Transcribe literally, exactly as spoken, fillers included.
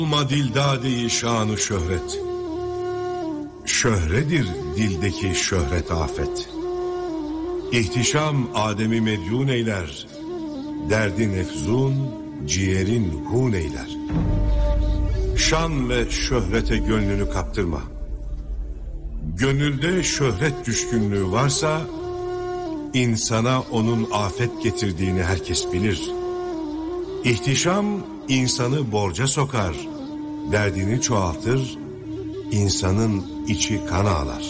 Olma dildade-i şan-ı şöhret. Şöhredir dildeki şöhret afet. İhtişam Adem'i medyun eyler. Derdin efzun, ciğerin hun eyler. Şan ve şöhrete gönlünü kaptırma. Gönülde şöhret düşkünlüğü varsa, insana onun afet getirdiğini herkes bilir. İhtişam insanı borca sokar, derdini çoğaltır, insanın içi kan ağlar.